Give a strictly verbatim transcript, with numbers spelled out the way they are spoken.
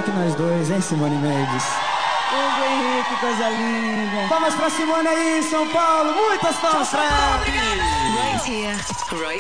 melhor que nós dois, hein, Simone Mendes? Hugo Henrique, coisa linda. Palmas pra Simone aí, São Paulo. Muitas palmas pra ela. Right here, right